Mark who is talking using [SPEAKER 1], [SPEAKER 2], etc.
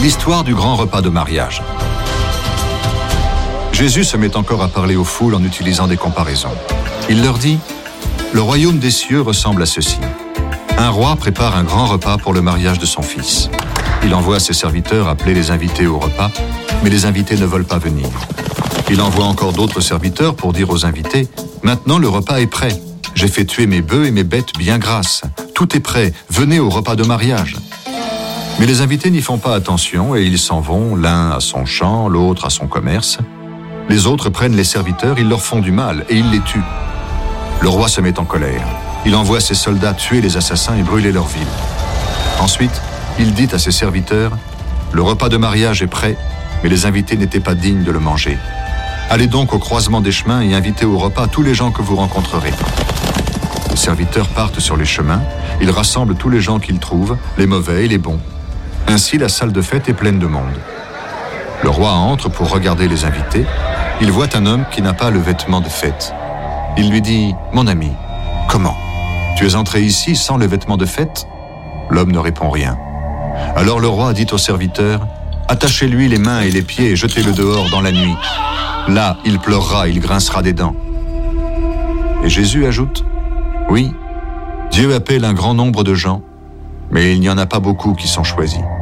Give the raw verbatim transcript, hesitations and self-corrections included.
[SPEAKER 1] L'histoire du grand repas de mariage. Jésus se met encore à parler aux foules en utilisant des comparaisons. Il leur dit « Le royaume des cieux ressemble à ceci. Un roi prépare un grand repas pour le mariage de son fils. Il envoie ses serviteurs appeler les invités au repas, mais les invités ne veulent pas venir. Il envoie encore d'autres serviteurs pour dire aux invités « Maintenant le repas est prêt. J'ai fait tuer mes bœufs et mes bêtes bien grasses. Tout est prêt. Venez au repas de mariage. » Mais les invités n'y font pas attention et ils s'en vont, l'un à son champ, l'autre à son commerce. Les autres prennent les serviteurs, ils leur font du mal et ils les tuent. Le roi se met en colère. Il envoie ses soldats tuer les assassins et brûler leur ville. Ensuite, il dit à ses serviteurs « Le repas de mariage est prêt, mais les invités n'étaient pas dignes de le manger. Allez donc au croisement des chemins et invitez au repas tous les gens que vous rencontrerez. » Les serviteurs partent sur les chemins, ils rassemblent tous les gens qu'ils trouvent, les mauvais et les bons. Ainsi, la salle de fête est pleine de monde. Le roi entre pour regarder les invités. Il voit un homme qui n'a pas le vêtement de fête. Il lui dit « Mon ami, comment? Tu es entré ici sans le vêtement de fête ?» L'homme ne répond rien. Alors le roi dit au serviteur « Attachez-lui les mains et les pieds et jetez-le dehors dans la nuit. Là, il pleurera, il grincera des dents. » Et Jésus ajoute « Oui, Dieu appelle un grand nombre de gens, mais il n'y en a pas beaucoup qui sont choisis.